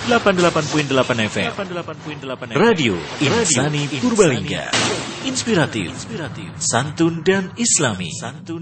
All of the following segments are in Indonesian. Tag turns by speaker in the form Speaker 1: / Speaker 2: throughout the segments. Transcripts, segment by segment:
Speaker 1: 88.8 FM. Radio Insani Purbalingga. Inspiratif, santun dan islami.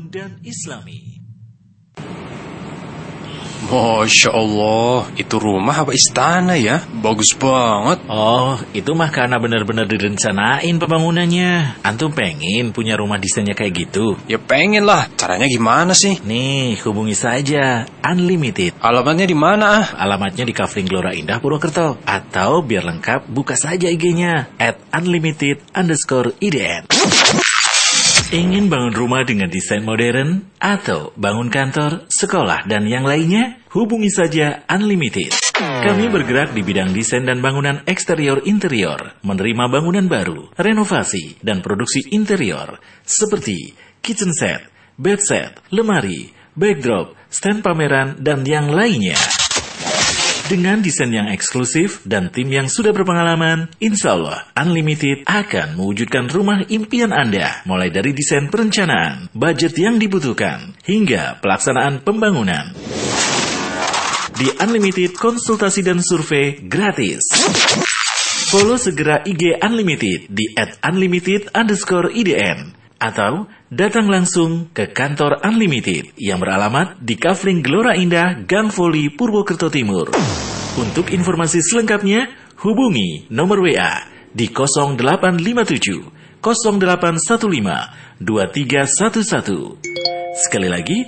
Speaker 2: Masya Allah, itu rumah apa istana ya? Bagus banget.
Speaker 1: Oh, itu mah karena benar-benar direncanain pembangunannya. Antum pengen punya rumah desainnya kayak gitu?
Speaker 2: Ya pengen lah, caranya gimana sih?
Speaker 1: Nih, hubungi saja Unlimited.
Speaker 2: Alamatnya di mana?
Speaker 1: Alamatnya di Kafling Gelora Indah, Purwokerto. Atau biar lengkap, buka saja IG-nya @unlimited_idn. Ingin bangun rumah dengan desain modern? Atau bangun kantor, sekolah, dan yang lainnya? Hubungi saja Unlimited. Kami bergerak di bidang desain dan bangunan eksterior-interior, menerima bangunan baru, renovasi, dan produksi interior, seperti kitchen set, bed set, lemari, backdrop, stand pameran, dan yang lainnya. Dengan desain yang eksklusif dan tim yang sudah berpengalaman, insya Allah Unlimited akan mewujudkan rumah impian Anda, mulai dari desain perencanaan, budget yang dibutuhkan, hingga pelaksanaan pembangunan. Di Unlimited, konsultasi dan survei gratis. Follow segera IG Unlimited di @unlimited_idn. Atau datang langsung ke kantor Unlimited yang beralamat di Kafling Gelora Indah, Gang Voli, Purwokerto Timur. Untuk informasi selengkapnya, hubungi nomor WA di 0857 0815 2311. Sekali lagi,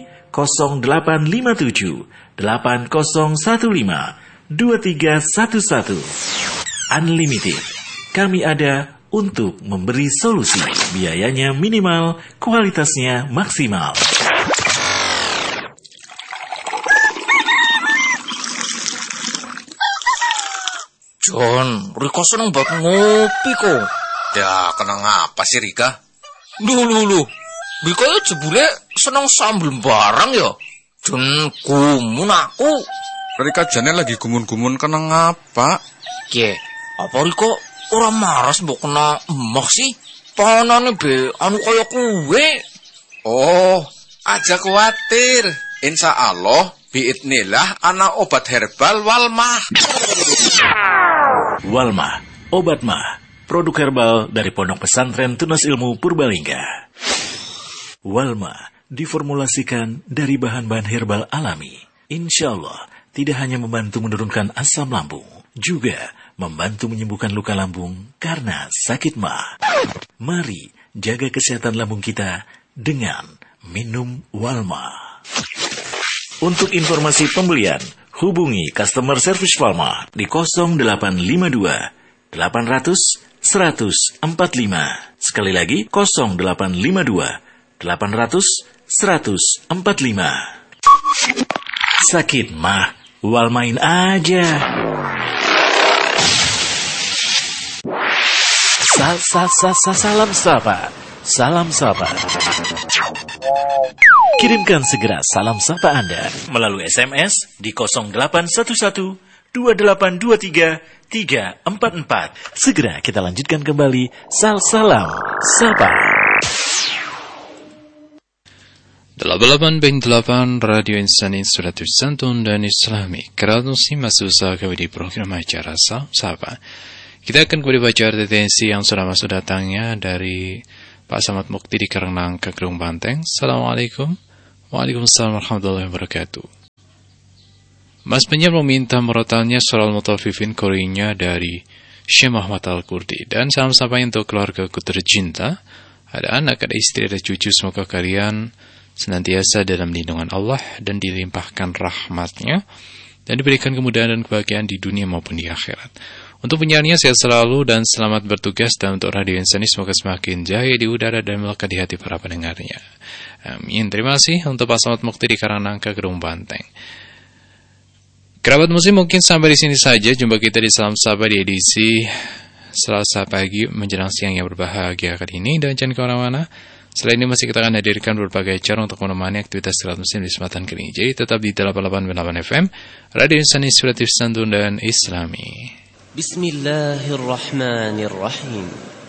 Speaker 1: 0857 8015 2311. Unlimited. Kami ada untuk memberi solusi. Biayanya minimal, kualitasnya maksimal.
Speaker 3: John, Rika seneng banget ngopi kok.
Speaker 4: Ya, kenang apa sih Rika?
Speaker 3: Lu. Rika ya jebule seneng sambel barang ya. John, gumun aku.
Speaker 4: Rika jane lagi gumun-gumun kenang apa?
Speaker 3: Ye, apa Rika ora maras mbok kena emah sih? Panane be anu kaya kuwe.
Speaker 4: Oh, aja khawatir. Insya Allah, biidnillah ana obat herbal Walmah.
Speaker 1: Walmah, obat mah, produk herbal dari Pondok Pesantren Tunas Ilmu Purbalingga. Walmah diformulasikan dari bahan-bahan herbal alami. Insya Allah, tidak hanya membantu menurunkan asam lambung, juga membantu menyembuhkan luka lambung karena sakit mah. Mari jaga kesehatan lambung kita dengan minum Walmah. Untuk informasi pembelian, hubungi customer service Walmah di 0852 800 145. Sekali lagi 0852 800 145. Sakit mah, Walmain aja. Salam sapa. Kirimkan segera salam sapa Anda melalui SMS di 0811 2823 344. Segera kita lanjutkan kembali salam sapa.
Speaker 2: 88.8 Radio Insani Inspiratif Santun dan Islami. Kerana masuk usaha di program acara Salam Sapa. Kita akan kembali baca retensi yang sudah masuk datangnya dari Pak Samad Mukti di Karenang, Kagerung Banteng. Assalamualaikum. Waalaikumsalam warahmatullahi wabarakatuh. Mas penyiar meminta merotalnya Surah Al-Mutaffifin Korea dari Syekh Muhammad Al-Kurdi. Dan salam sapa untuk keluargaku tercinta. Ada anak, ada istri, ada cucu. Semoga kalian senantiasa dalam lindungan Allah dan dilimpahkan rahmatnya dan diberikan kemudahan dan kebahagiaan di dunia maupun di akhirat. Untuk penyiarnya sehat selalu dan selamat bertugas, dan untuk Radio Insani semoga semakin jaya di udara dan melekat di hati para pendengarnya. Amin. Terima kasih untuk Pak Samad Mukti di Karanangka, Gerung Banteng. Kerabat muslim, mungkin sampai di sini saja jumpa kita di Salam Sapa di edisi Selasa pagi menjelang siang yang berbahagia kali ini, dan jangan kemana-mana. Selain ini masih kita akan hadirkan berbagai cara untuk menemani aktivitas kerabat muslim di kesempatan kali ini. Jadi tetap di 88.8 FM Radio Insani Inspiratif Santun dan Islami.
Speaker 5: Bismillahirrahmanirrahim.